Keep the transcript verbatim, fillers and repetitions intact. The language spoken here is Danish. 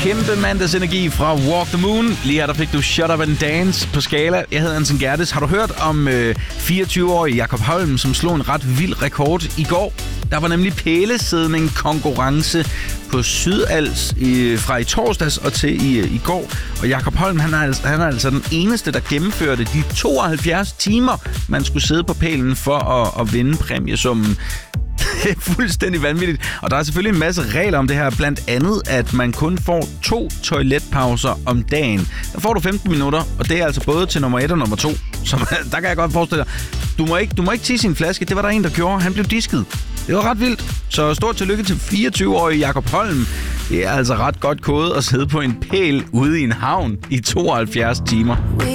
Kæmpe mandagsenergi fra Walk the Moon. Lige her der fik du Shut Up and Dance på skala. Jeg hedder Anton Gerdes. Har du hørt om øh, fireogtyve-årige Jakob Holm, som slog en ret vild rekord i går? Der var nemlig pælesidning konkurrence på Sydals i, fra i torsdags og til i, i går. Og Jakob Holm, han er, altså, han er altså den eneste, der gennemførte de tooghalvfjerds timer, man skulle sidde på pælen for at, at vinde præmiesummen. Det er fuldstændig vanvittigt. Og der er selvfølgelig en masse regler om det her. Blandt andet, at man kun får to toiletpauser om dagen. Der får du femten minutter, og det er altså både til nummer et og nummer to. Så der kan jeg godt forestille dig. Du må ikke, du må ikke tisse i en flaske. Det var der en, der gjorde. Han blev disket. Det var ret vildt. Så stort tillykke til fireogtyve-årige Jakob Holm. Det er altså ret godt kodet at sidde på en pæl ude i en havn i tooghalvfjerds timer.